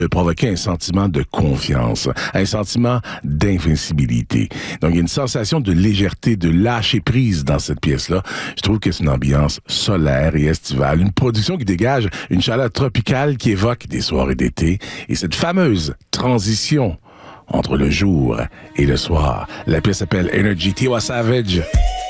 provoquer un sentiment de confiance, un sentiment d'invincibilité. Donc, il y a une sensation de légèreté, de lâcher prise dans cette pièce-là. Je trouve que c'est une ambiance solaire et estivale, une production qui dégage une chaleur tropicale qui évoque des soirées d'été et cette fameuse transition entre le jour et le soir. La pièce s'appelle Energy, Tiwa Savage.